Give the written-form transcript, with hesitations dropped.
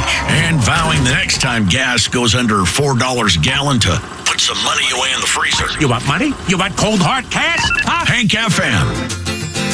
and vowing the next time gas goes under $4 a gallon to put some money away in the freezer. You want money? You want cold hard cash? Huh? Hank FM.